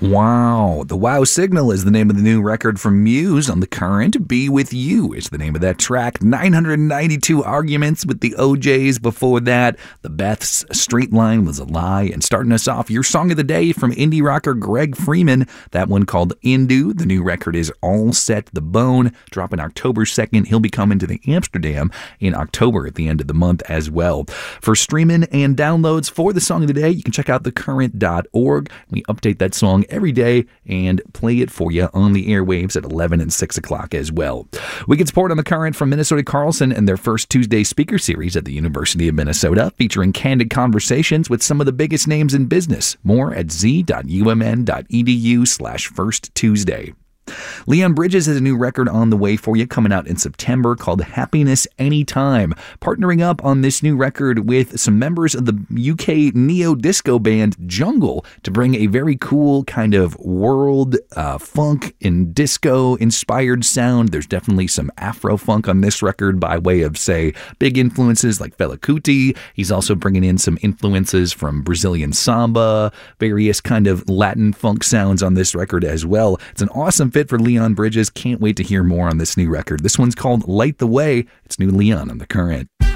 Wow. The Wow Signal is the name of the new record from Muse on The Current. Be With You is the name of that track. 992 Arguments with the OJs before that. The Beths, Straight Line Was a Lie. And starting us off, your song of the day from indie rocker Greg Freeman. That one called Indu. The new record is All Set the Bone. Dropping October 2nd. He'll be coming to the Amsterdam in October at the end of the month as well. For streaming and downloads for the song of the day, you can check out thecurrent.org. We update that song every day and play it for you on the airwaves at 11 and 6 o'clock as well. We get support on The Current from Minnesota Carlson and their first Tuesday speaker series at the University of Minnesota, featuring candid conversations with some of the biggest names in business. More at z.umn.edu/firsttuesday. Leon Bridges has a new record on the way for you coming out in September called Happiness Anytime, partnering up on this new record with some members of the UK neo-disco band Jungle to bring a very cool kind of world funk and disco inspired sound. There's definitely some Afro-funk on this record by way of, say, big influences like Fela Kuti. He's also bringing in some influences from Brazilian samba, various kind of Latin funk sounds on this record as well. It's an awesome fit for Leon Bridges. Can't wait to hear more on this new record. This one's called Light the Way. It's new Leon on The Current.